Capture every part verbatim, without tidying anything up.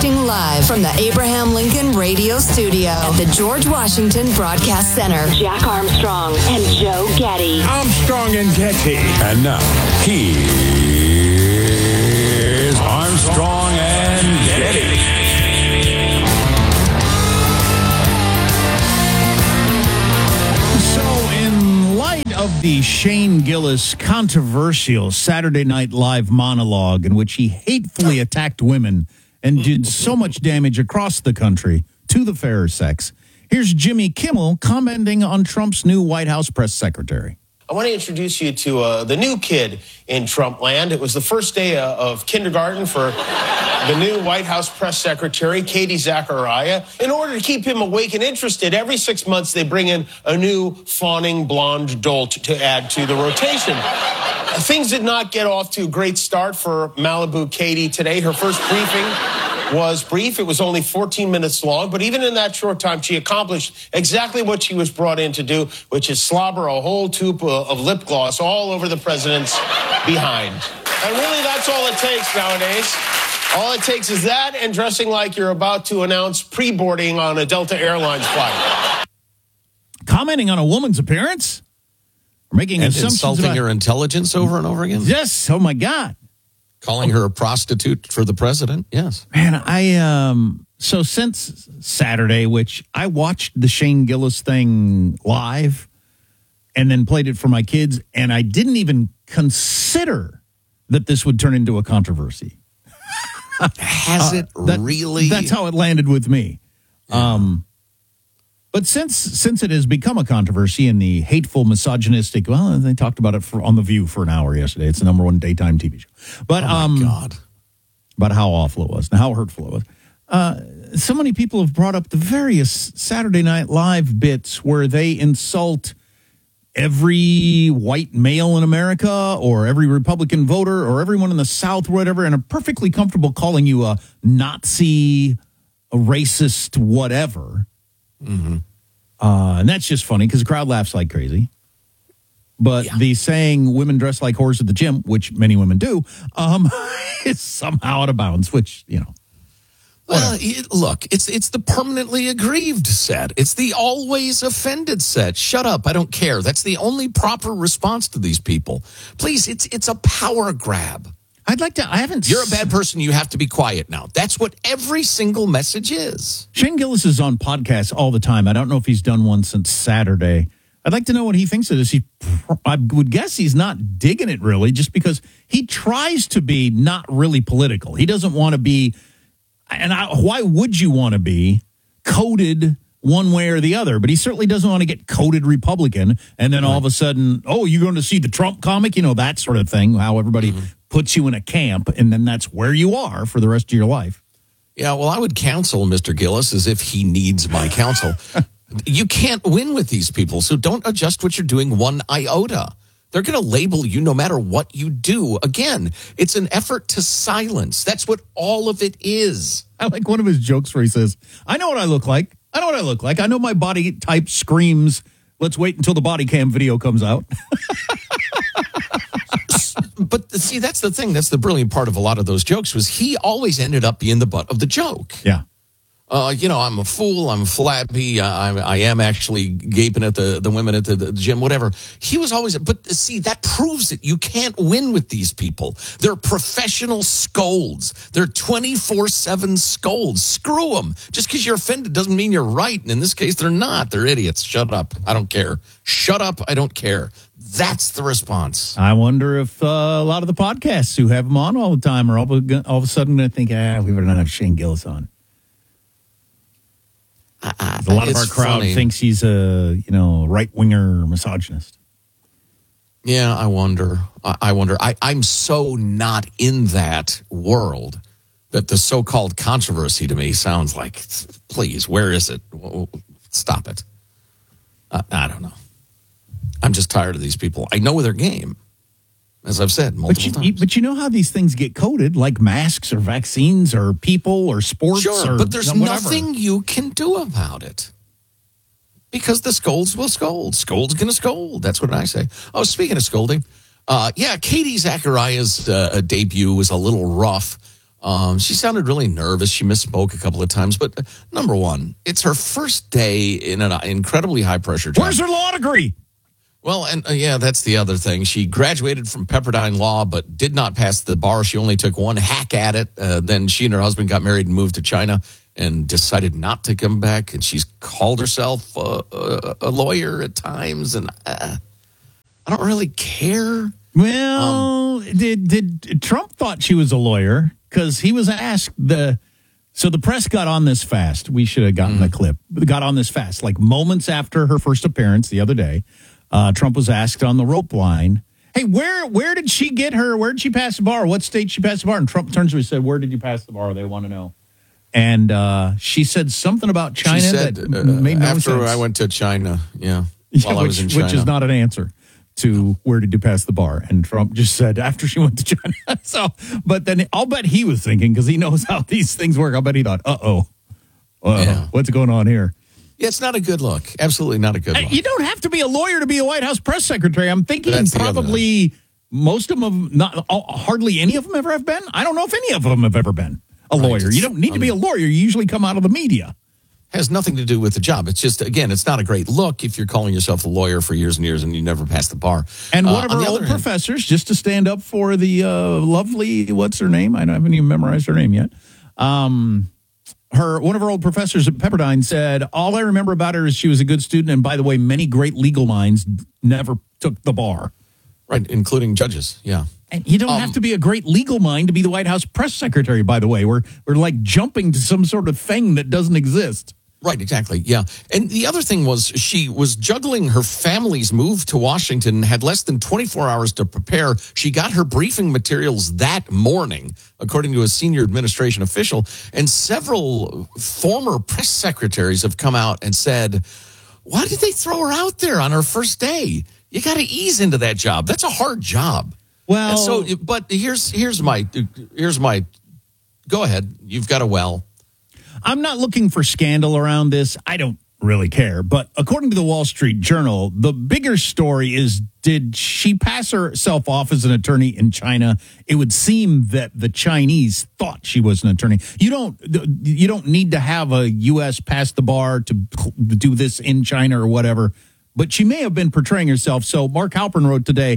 Live from the Abraham Lincoln Radio Studio at the George Washington Broadcast Center. Jack Armstrong and Joe Getty. Armstrong and Getty. And now, here's Armstrong and Getty. So, in light of the Shane Gillis controversial Saturday Night Live monologue in which he hatefully attacked women and did so much damage across the country to the fairer sex, here's Jimmy Kimmel commenting on Trump's new White House press secretary. I want to introduce you to uh, the new kid in Trump land. It was the first day uh, of kindergarten for the new White House press secretary, Katie Zachariah. In order to keep him awake and interested, every six months they bring in a new fawning blonde dolt to add to the rotation. Things did not get off to a great start for Malibu Katie today. Her first briefing was brief. It was only fourteen minutes long, but even in that short time, she accomplished exactly what she was brought in to do, which is slobber a whole tube of lip gloss all over the president's behind. And really, that's all it takes nowadays. All it takes is that and dressing like you're about to announce pre-boarding on a Delta Airlines flight. Commenting on a woman's appearance? Making and assumptions insulting about her intelligence over and over again? Yes. Oh, my God. Calling her a prostitute for the president? Yes. Man, I, um, so since Saturday, which I watched the Shane Gillis thing live and then played it for my kids, and I didn't even consider that this would turn into a controversy. Has it uh, that, really? That's how it landed with me. Yeah. Um, But since since it has become a controversy in the hateful, misogynistic, well, they talked about it for, on The View for an hour yesterday. It's the number one daytime T V show. But, oh, my um, God. About how awful it was and how hurtful it was. Uh, so many people have brought up the various Saturday Night Live bits where they insult every white male in America or every Republican voter or everyone in the South or whatever, and are perfectly comfortable calling you a Nazi, a racist, whatever. Mm-hmm. Uh, and that's just funny because the crowd laughs like crazy. But yeah. the saying women dress like whores at the gym, which many women do, um, is somehow out of bounds, which, you know. Well, it, look, it's it's the permanently aggrieved set. It's the always offended set. Shut up, I don't care. That's the only proper response to these people. Please, it's it's a power grab. I'd like to, I haven't... You're a bad person, you have to be quiet now. That's what every single message is. Shane Gillis is on podcasts all the time. I don't know if he's done one since Saturday. I'd like to know what he thinks of this. He, I would guess he's not digging it really, just because he tries to be not really political. He doesn't want to be, and I, why would you want to be coded one way or the other? But he certainly doesn't want to get coded Republican, and then all of a sudden, oh, you're going to see the Trump comic, you know, that sort of thing, how everybody... Mm-hmm. puts you in a camp, and then that's where you are for the rest of your life. Yeah, well, I would counsel Mister Gillis as if he needs my counsel. You can't win with these people, so don't adjust what you're doing one iota. They're going to label you no matter what you do. Again, it's an effort to silence. That's what all of it is. I like one of his jokes where he says, I know what I look like. I know what I look like. I know my body type screams, let's wait until the body cam video comes out. But see, that's the thing. That's the brilliant part of a lot of those jokes was he always ended up being the butt of the joke. Yeah. Uh, you know, I'm a fool. I'm flabby. I, I am actually gaping at the, the women at the, the gym, whatever. He was always, but see, that proves it. You can't win with these people. They're professional scolds. They're twenty-four seven scolds. Screw them. Just because you're offended doesn't mean you're right. And in this case, they're not. They're idiots. Shut up. I don't care. Shut up. I don't care. That's the response. I wonder if uh, a lot of the podcasts who have him on all the time are all, all of a sudden going to think, ah, we better not have Shane Gillis on. Uh, uh, a lot of our crowd funny. thinks he's a, you know, right-winger misogynist. Yeah, I wonder. I, I wonder. I, I'm so not in that world that the so-called controversy to me sounds like, please, where is it? Stop it. Uh, I don't know. I'm just tired of these people. I know their game, as I've said multiple but you, times. But you know how these things get coded, like masks or vaccines or people or sports? Sure, or but there's whatever. nothing you can do about it. Because the scolds will scold. Scold's going to scold. That's what I say. Oh, speaking of scolding, uh, yeah, Katie Zachariah's uh, debut was a little rough. Um, she sounded really nervous. She misspoke a couple of times. But uh, number one, it's her first day in an incredibly high-pressure job. Where's her law degree? Well, and uh, yeah, that's the other thing. She graduated from Pepperdine Law, but did not pass the bar. She only took one hack at it. Uh, then she and her husband got married and moved to China and decided not to come back. And she's called herself uh, a, a lawyer at times. And uh, I don't really care. Well, um, did did Trump thought she was a lawyer because he was asked the. So the press got on this fast. We should have gotten mm. the clip. Got on this fast, like moments after her first appearance the other day. Uh, Trump was asked on the rope line, "Hey, where where did she get her? Where did she pass the bar? What state she passed the bar?" And Trump turns to her and said, "Where did you pass the bar? They want to know." And uh, she said something about China she said, that uh, made no after sense. After I went to China, yeah, yeah while which, I was in China. Which is not an answer to where did you pass the bar. And Trump just said after she went to China. So, but then I'll bet he was thinking, because he knows how these things work, I'll bet he thought, uh-oh, uh, yeah. what's going on here? Yeah, it's not a good look. Absolutely not a good look. You don't have to be a lawyer to be a White House press secretary. I'm thinking probably most of them, have not hardly any of them ever have been. I don't know if any of them have ever been a right, lawyer. You don't need to be a lawyer. You usually come out of the media. Has nothing to do with the job. It's just, again, it's not a great look if you're calling yourself a lawyer for years and years and you never pass the bar. And one uh, of our old professors, just to stand up for the uh, lovely, what's her name? I haven't even memorized her name yet. Um... Her one of her old professors at Pepperdine said, all I remember about her is she was a good student. And by the way, many great legal minds never took the bar. Right, including judges, yeah. And you don't um, have to be a great legal mind to be the White House press secretary, by the way. We're, we're like jumping to some sort of thing that doesn't exist. Right, exactly, yeah. And the other thing was she was juggling her family's move to Washington, had less than twenty-four hours to prepare. She got her briefing materials that morning, according to a senior administration official. And several former press secretaries have come out and said, why did they throw her out there on her first day? You got to ease into that job. That's a hard job. Well, and so, but here's here's my here's my. Go ahead. You've got a well. I'm not looking for scandal around this. I don't really care. But according to the Wall Street Journal, the bigger story is, did she pass herself off as an attorney in China? It would seem that the Chinese thought she was an attorney. You don't you don't need to have a U S pass the bar to do this in China or whatever. But she may have been portraying herself. So Mark Halpern wrote today,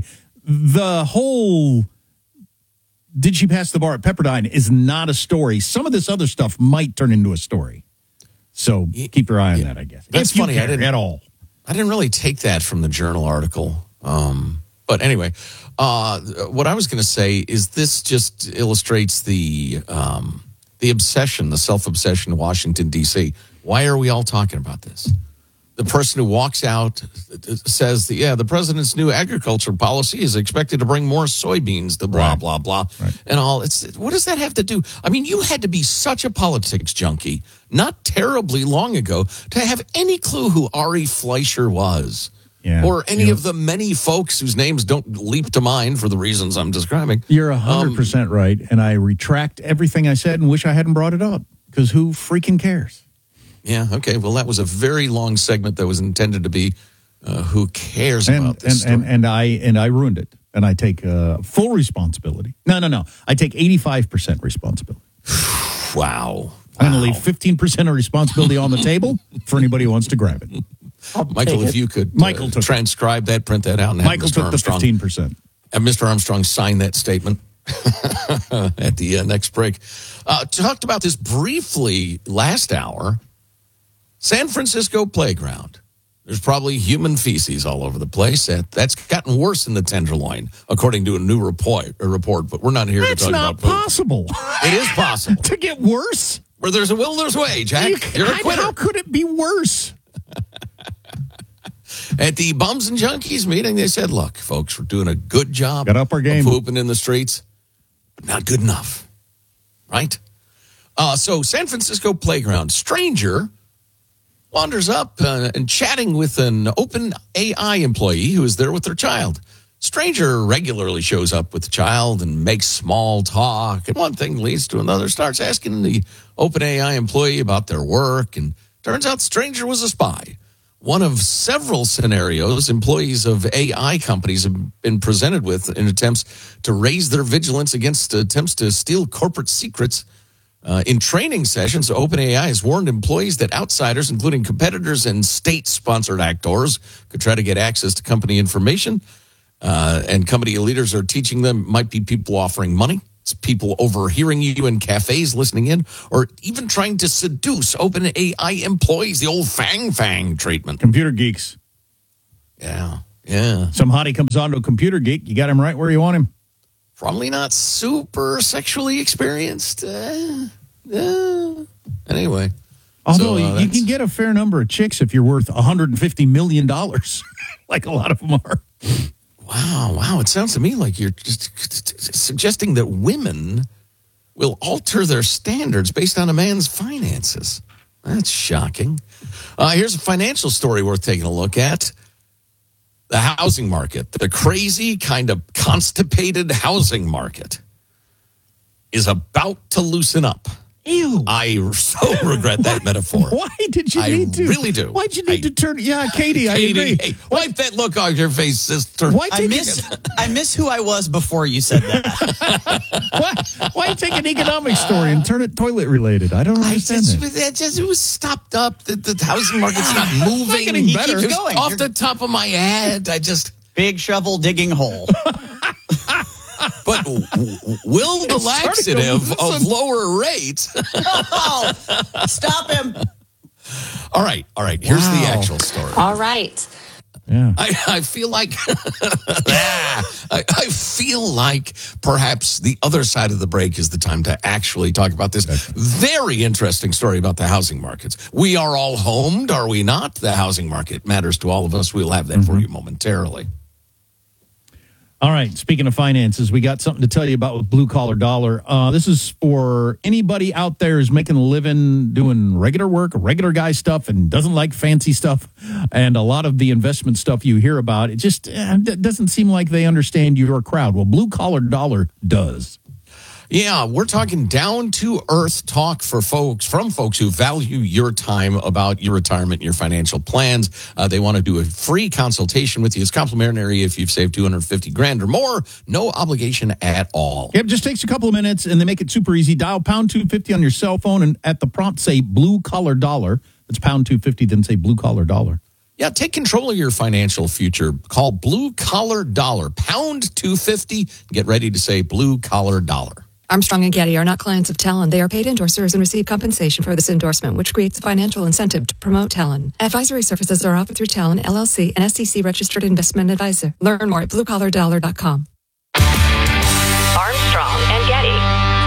the whole... did she pass the bar at Pepperdine is not a story. Some of this other stuff might turn into a story. So keep your eye on yeah. that, I guess. That's if you funny. care I didn't at all. I didn't really take that from the Journal article. Um, but anyway, uh, what I was going to say is this just illustrates the um, the obsession, the self-obsession in Washington, D C. Why are we all talking about this? The person who walks out says, that, yeah, the president's new agriculture policy is expected to bring more soybeans to blah, right. blah, blah, right. and all. It's what does that have to do? I mean, you had to be such a politics junkie not terribly long ago to have any clue who Ari Fleischer was. Yeah. Or any you of the many folks whose names don't leap to mind for the reasons I'm describing. You're one hundred percent um, right, and I retract everything I said and wish I hadn't brought it up, because who freaking cares? Yeah, okay. Well, that was a very long segment that was intended to be uh, who cares and, about this and, story. And, and, I, and I ruined it, and I take uh, full responsibility. No, no, no. I take eighty-five percent responsibility. Wow. I'm wow. going to leave fifteen percent of responsibility on the table for anybody who wants to grab it. Michael, if you could Michael uh, took transcribe that, print that out, and have Michael Mister took Armstrong, the fifteen percent. Have Mister Armstrong sign that statement at the uh, next break. Uh, talked about this briefly last hour. San Francisco playground. There's probably human feces all over the place. That's gotten worse in the Tenderloin, according to a new report. A report, but we're not here That's to talk not about food. possible. It is possible to get worse. Where there's a will, there's a way, Jack. You, You're a quitter. How could it be worse? At the Bums and Junkies meeting, they said, "Look, folks, we're doing a good job. Got up our game. Of pooping in the streets, but not good enough, right?" Uh, so, San Francisco playground stranger wanders up uh, and chatting with an open A I employee who is there with their child. Stranger regularly shows up with the child and makes small talk, and one thing leads to another. Starts asking the open A I employee about their work, and turns out the stranger was a spy one of several scenarios employees of A I companies have been presented with in attempts to raise their vigilance against attempts to steal corporate secrets. Uh, in training sessions, OpenAI has warned employees that outsiders, including competitors and state-sponsored actors, could try to get access to company information. Uh, and company leaders are teaching them, might be people offering money, it's people overhearing you in cafes, listening in, or even trying to seduce OpenAI employees, the old fang fang treatment. Computer geeks. Yeah, yeah. Some hottie comes on to a computer geek, you got him right where you want him. Probably not super sexually experienced. Uh, uh, anyway. Although so, uh, you can get a fair number of chicks if you're worth one hundred fifty million dollars, like a lot of them are. Wow, wow. It sounds to me like you're just suggesting that women will alter their standards based on a man's finances. That's shocking. Uh, here's a financial story worth taking a look at. The housing market, the crazy kind of constipated housing market, is about to loosen up. Ew. I so regret that metaphor. Why did you I need to? really do. Why'd you need I, to turn? Yeah, Katie, I Katie, agree. hey, wipe that look off your face, sister. Why I take miss I miss who I was before you said that. why, why take an economic story and turn it toilet related? I don't I understand just, that. it just it was stopped up. The, the housing market's not moving. getting He better. keeps Keeps going. Off You're- the top of my head, I just. Big shovel digging hole. But w- w- will the It's starting to laxative of loosen. lower rates? Oh, stop him. All right, all right. Here's the Wow. actual story. All right. Yeah. I, I feel like ah, I, I feel like perhaps the other side of the break is the time to actually talk about this very interesting story about the housing markets. We are all homed, are we not? The housing market matters to all of us. We'll have that Mm-hmm. for you momentarily. All right. Speaking of finances, we got something to tell you about with Blue Collar Dollar. Uh, this is for anybody out there who's making a living doing regular work, regular guy stuff, and doesn't like fancy stuff. And a lot of the investment stuff you hear about, it just eh, d- doesn't seem like they understand your crowd. Well, Blue Collar Dollar does. Yeah, we're talking down to earth talk for folks, from folks who value your time about your retirement and your financial plans. Uh, they want to do a free consultation with you. It's complimentary if you've saved two hundred fifty grand or more. No obligation at all. Yep, just takes a couple of minutes, and they make it super easy. Dial pound two fifty on your cell phone, and at the prompt say Blue Collar Dollar. That's pound two fifty, then say Blue Collar Dollar. Yeah, take control of your financial future. Call Blue Collar Dollar, pound two fifty. Get ready to say Blue Collar Dollar. Armstrong and Getty are not clients of Talon. They are paid endorsers and receive compensation for this endorsement, which creates a financial incentive to promote Talon. Advisory services are offered through Talon, L L C, an S E C-registered investment advisor. Learn more at blue collar dollar dot com. Armstrong and Getty.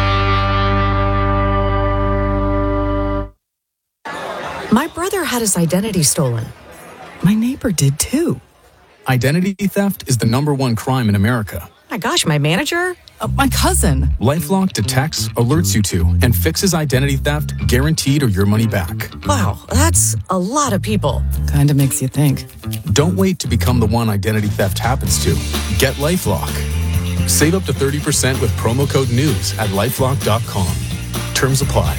My brother had his identity stolen. My neighbor did too. Identity theft is the number one crime in America. My gosh, my manager? Uh, my cousin. LifeLock detects, alerts you to, and fixes identity theft guaranteed or your money back. Wow, that's a lot of people. Kind of makes you think. Don't wait to become the one identity theft happens to. Get LifeLock. Save up to thirty percent with promo code NEWS at lifelock dot com. Terms apply.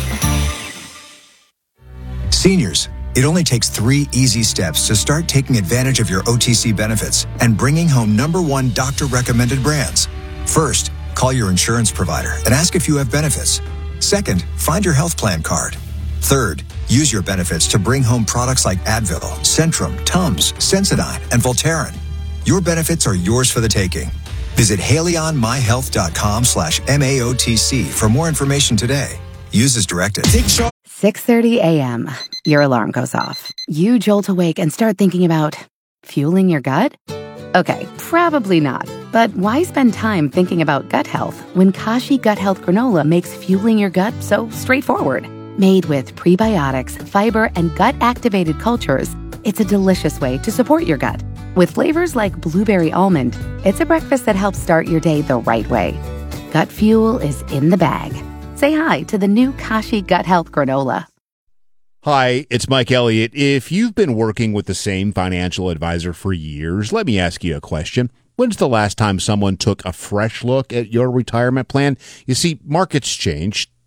Seniors, it only takes three easy steps to start taking advantage of your O T C benefits and bringing home number one doctor-recommended brands. First, call your insurance provider and ask if you have benefits. Second, find your health plan card. Third, use your benefits to bring home products like Advil, Centrum, Tums, Sensodyne, and Voltaren. Your benefits are yours for the taking. Visit haleyonmyhealth.com slash MAOTC for more information today. Use as directed. six thirty a.m. Your alarm goes off. You jolt awake and start thinking about fueling your gut? Okay, probably not. But why spend time thinking about gut health when Kashi Gut Health Granola makes fueling your gut so straightforward? Made with prebiotics, fiber, and gut-activated cultures, it's a delicious way to support your gut. With flavors like blueberry almond, it's a breakfast that helps start your day the right way. Gut fuel is in the bag. Say hi to the new Kashi Gut Health Granola. Hi, it's Mike Elliott. If you've been working with the same financial advisor for years, let me ask you a question. When's the last time someone took a fresh look at your retirement plan? You see, markets change,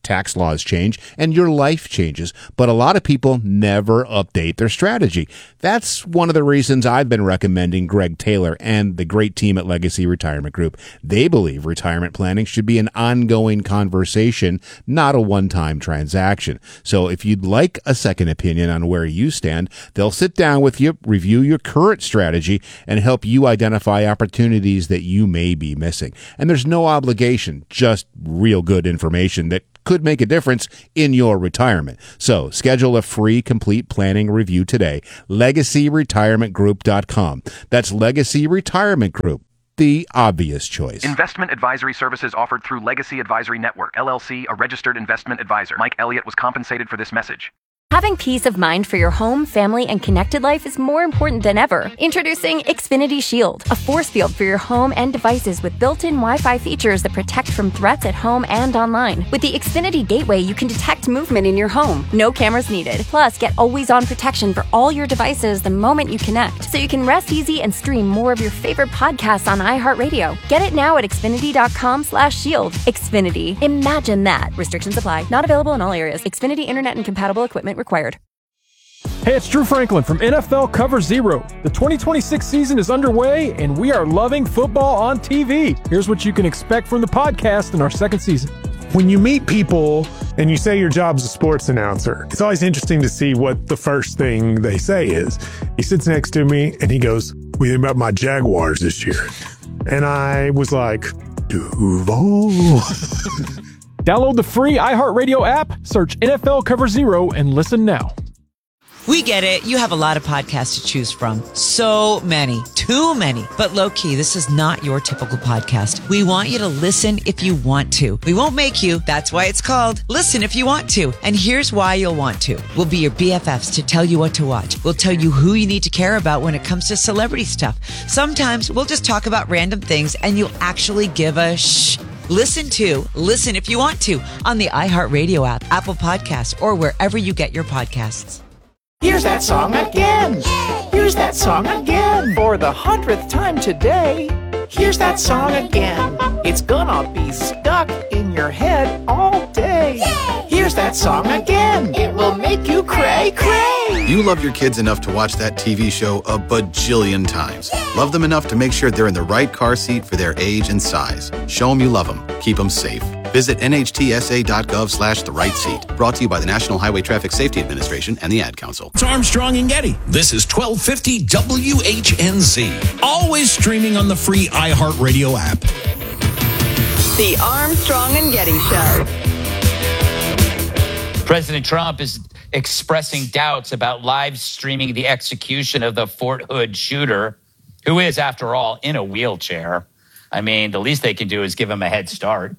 tax laws change, and your life changes. But a lot of people never update their strategy. That's one of the reasons I've been recommending Greg Taylor and the great team at Legacy Retirement Group. They believe retirement planning should be an ongoing conversation, not a one-time transaction. So if you'd like a second opinion on where you stand, they'll sit down with you, review your current strategy, and help you identify opportunities that you may be missing. And there's no obligation, just real good information that could make a difference in your retirement. So schedule a free complete planning review today. legacy retirement group dot com. That's Legacy Retirement Group, the obvious choice. Investment advisory services offered through Legacy Advisory Network, L L C, a registered investment advisor. Mike Elliott was compensated for this message. Having peace of mind for your home, family, and connected life is more important than ever. Introducing Xfinity Shield, a force field for your home and devices with built-in Wi-Fi features that protect from threats at home and online. With the Xfinity Gateway, you can detect movement in your home. No cameras needed. Plus, get always-on protection for all your devices the moment you connect, so you can rest easy and stream more of your favorite podcasts on iHeartRadio. Get it now at Xfinity.com slash shield. Xfinity. Imagine that. Restrictions apply. Not available in all areas. Xfinity Internet and compatible equipment required. Hey, it's Drew Franklin from N F L Cover Zero. The twenty twenty-six season is underway, and we are loving football on T V. Here's what you can expect from the podcast in our second season. When you meet people and you say your job's a sports announcer, it's always interesting to see what the first thing they say is. He sits next to me and he goes, "What do you think about my Jaguars this year?" And I was like, Duval. Download the free iHeartRadio app, search N F L Cover Zero, and listen now. We get it. You have a lot of podcasts to choose from. So many. Too many. But low-key, this is not your typical podcast. We want you to listen if you want to. We won't make you. That's why it's called Listen If You Want To. And here's why you'll want to. We'll be your B F Fs to tell you what to watch. We'll tell you who you need to care about when it comes to celebrity stuff. Sometimes we'll just talk about random things and you'll actually give a shh. Listen to Listen If You Want To on the iHeartRadio app, Apple Podcasts, or wherever you get your podcasts. Here's that song again. Here's that song again. For the hundredth time today. Here's that song again. It's gonna be stuck in your head all day. Here's that song again. It will make you cray cray. You love your kids enough to watch that T V show a bajillion times. Love them enough to make sure they're in the right car seat for their age and size. Show them you love them. Keep them safe. Visit N H T S A dot gov slash the right seat. Brought to you by the National Highway Traffic Safety Administration and the Ad Council. It's Armstrong and Getty. This is twelve fifty W H N Z. Always streaming on the free iHeartRadio app. The Armstrong and Getty Show. President Trump is expressing doubts about live streaming the execution of the Fort Hood shooter, who is, after all, in a wheelchair. I mean, the least they can do is give him a head start.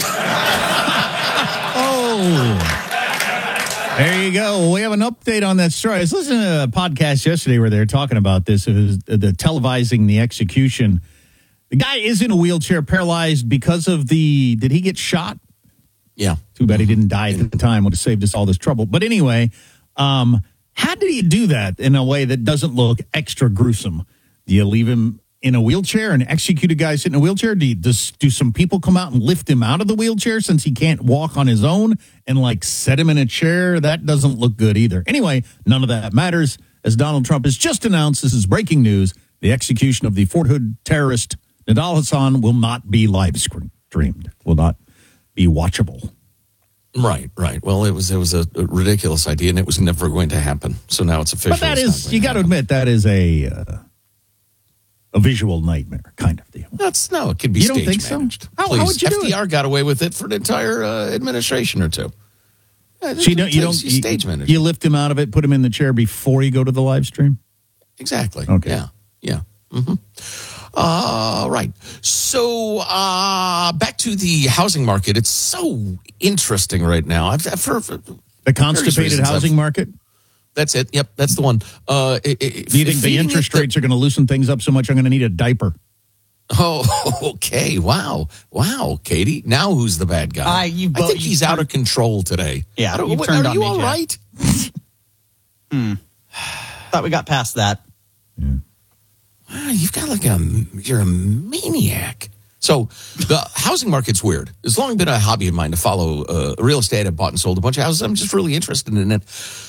Oh, there you go. We have an update on that story. I was listening to a podcast yesterday where they were talking about this. It was the televising the execution. The guy is in a wheelchair, paralyzed because of the, did he get shot? Yeah. Too bad he didn't die at the time. Would have saved us all this trouble. But anyway, um, how did he do that in a way that doesn't look extra gruesome? Do you leave him in a wheelchair and execute a guy sitting in a wheelchair? Do, you, does, do some people come out and lift him out of the wheelchair since he can't walk on his own and like set him in a chair? That doesn't look good either. Anyway, none of that matters. As Donald Trump has just announced, this is breaking news, the execution of the Fort Hood terrorist Nidal Hasan will not be live streamed, will not be watchable. Right, right. Well, it was it was a ridiculous idea, and it was never going to happen. So now it's official. But that is, you got to admit, that is a uh, a visual nightmare kind of deal. That's no, it could be you stage don't think managed. So? How, Please, how would you do F D R it? got away with it for an entire uh, administration or two. Yeah, so you don't, you don't you, stage manage. You lift him out of it, put him in the chair before you go to the live stream. Exactly. Okay. Yeah. Yeah. Mm-hmm. Uh, right. So uh, back to the housing market. It's so interesting right now. I've, I've for, for the constipated housing I've, market. That's it. Yep, that's the one. Uh, it, it, Do you think the interest rates the, are going to loosen things up so much I'm going to need a diaper? Oh, okay. Wow. Wow, Katie. Now who's the bad guy? Uh, you I think he's out of control today. Yeah. Are, you what, turned are on you me, all Jack. right? hmm. Thought we got past that. Yeah. Wow, you've got like a, you're a maniac. So the housing market's weird. It's long been a hobby of mine to follow uh, real estate. I've bought and sold a bunch of houses. I'm just really interested in it.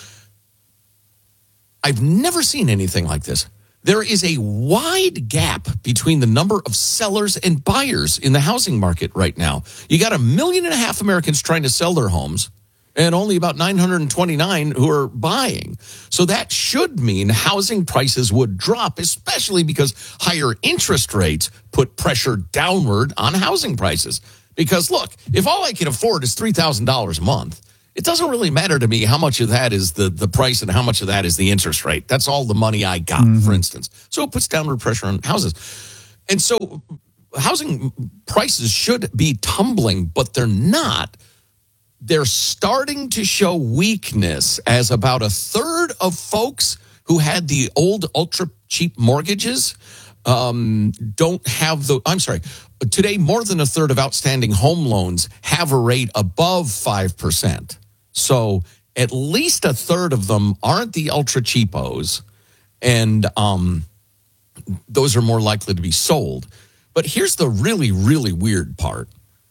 I've never seen anything like this. There is a wide gap between the number of sellers and buyers in the housing market right now. You got a million and a half Americans trying to sell their homes and only about nine hundred twenty-nine who are buying. So that should mean housing prices would drop, especially because higher interest rates put pressure downward on housing prices. Because look, if all I can afford is three thousand dollars a month, it doesn't really matter to me how much of that is the, the price and how much of that is the interest rate. That's all the money I got, mm-hmm. for instance. So it puts downward pressure on houses. And so housing prices should be tumbling, but they're not. They're starting to show weakness as about a third of folks who had the old ultra cheap mortgages um, don't have the, I'm sorry, today more than a third of outstanding home loans have a rate above five percent. So at least a third of them aren't the ultra cheapos, and um, those are more likely to be sold. But here's the really, really weird part.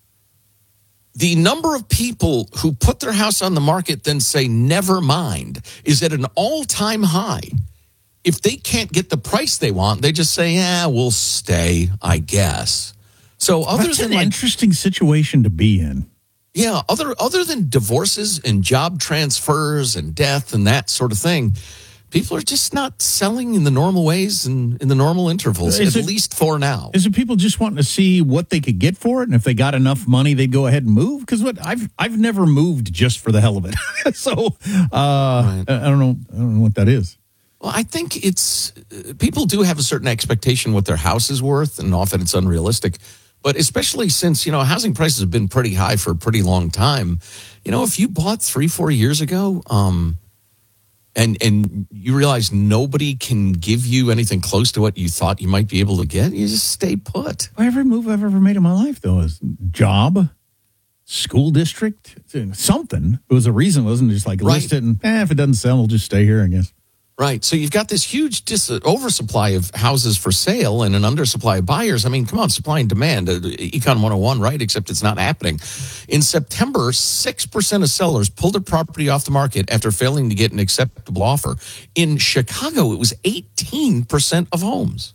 The number of people who put their house on the market then say, never mind, is at an all-time high. If they can't get the price they want, they just say, yeah, we'll stay, I guess. So other That's than an like, interesting situation to be in. Yeah, other other than divorces and job transfers and death and that sort of thing, people are just not selling in the normal ways and in the normal intervals, Is at it- least for now. Is it people just wanting to see what they could get for it, and if they got enough money, they'd go ahead and move? Because what I've I've never moved just for the hell of it, so uh, I don't know I don't know what that is. Well, I think it's uh, people do have a certain expectation what their house is worth, and often it's unrealistic. But especially since, you know, housing prices have been pretty high for a pretty long time. You know, if you bought three, four years ago, um, and and you realize nobody can give you anything close to what you thought you might be able to get, you just stay put. Every move I've ever made in my life, though, is job, school district, something. It was a reason, it wasn't just like Right. list it and eh, if it doesn't sell, we'll just stay here, I guess. Right. So you've got this huge dis- oversupply of houses for sale and an undersupply of buyers. I mean, come on, supply and demand, uh, Econ one oh one, right? Except it's not happening. In September, six percent of sellers pulled a property off the market after failing to get an acceptable offer. In Chicago, it was eighteen percent of homes.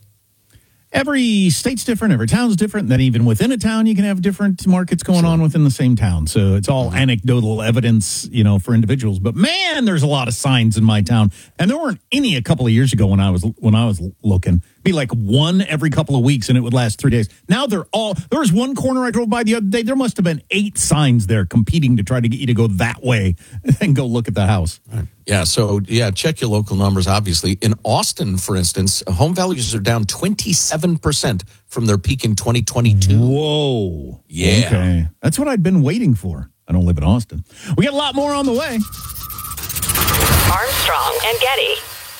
Every state's different. Every town's different. Then even within a town, you can have different markets going on within the same town. So it's all anecdotal evidence, you know, for individuals. But man, there's a lot of signs in my town, and there weren't any a couple of years ago when I was when I was looking. Be like one every couple of weeks, and it would last three days. Now they're all. There was one corner I drove by the other day. There must have been eight signs there competing to try to get you to go that way and go look at the house. Yeah, so, yeah, check your local numbers, obviously. In Austin, for instance, home values are down twenty-seven percent from their peak in twenty twenty-two. Whoa. Yeah. Okay. That's what I'd been waiting for. I don't live in Austin. We got a lot more on the way. Armstrong and Getty.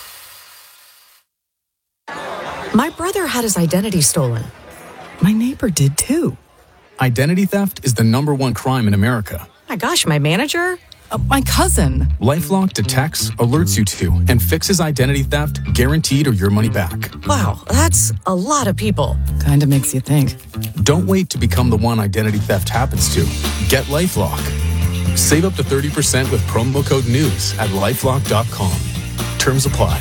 My brother had his identity stolen. My neighbor did too. Identity theft is the number one crime in America. My gosh, my manager? Uh, my cousin. LifeLock detects, alerts you to, and fixes identity theft guaranteed or your money back. Wow, that's a lot of people. Kinda makes you think. Don't wait to become the one identity theft happens to. Get LifeLock. Save up to thirty percent with promo code NEWS at lifelock dot com. Terms apply.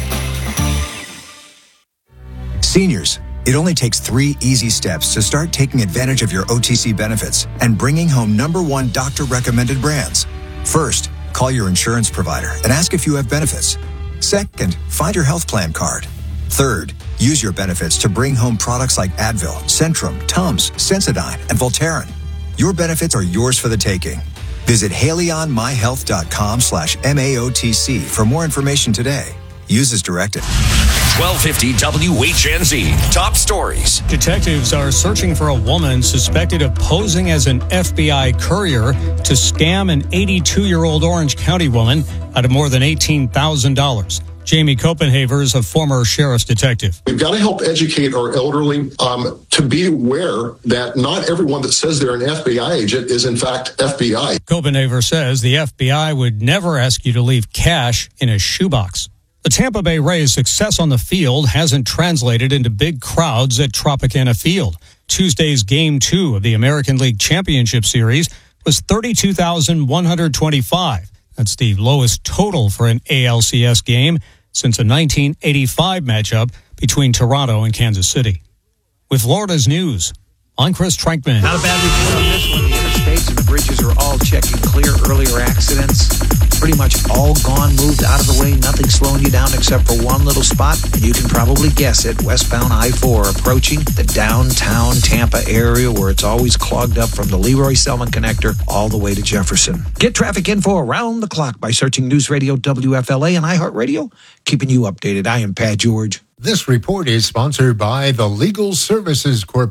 Seniors, it only takes three easy steps to start taking advantage of your O T C benefits and bringing home number one doctor-recommended brands. First, call your insurance provider and ask if you have benefits. Second, find your health plan card. Third, use your benefits to bring home products like Advil, Centrum, Tums, Sensodyne, and Voltaren. Your benefits are yours for the taking. Visit haleyonmyhealth.com slash MAOTC for more information today. Use as directed. twelve fifty W H N Z. Top stories. Detectives are searching for a woman suspected of posing as an F B I courier to scam an eighty-two-year-old Orange County woman out of more than eighteen thousand dollars. Jamie Copenhaver is a former sheriff's detective. We've got to help educate our elderly um, to be aware that not everyone that says they're an F B I agent is in fact F B I. Copenhaver says the F B I would never ask you to leave cash in a shoebox. The Tampa Bay Rays' success on the field hasn't translated into big crowds at Tropicana Field. Tuesday's Game two of the American League Championship Series was thirty-two thousand one hundred twenty-five. That's the lowest total for an A L C S game since a nineteen eighty-five matchup between Toronto and Kansas City. With Florida's news, I'm Chris Trankman. Not a bad report on this one. The interstates and the bridges are all checking clear. Earlier accidents pretty much all gone, moved out of the way. Nothing slowing you down except for one little spot. And you can probably guess it. Westbound I four approaching the downtown Tampa area where it's always clogged up from the Leroy Selman connector all the way to Jefferson. Get traffic info around the clock by searching News Radio W F L A and iHeartRadio. Keeping you updated. I am Pat George. This report is sponsored by the Legal Services Corporation.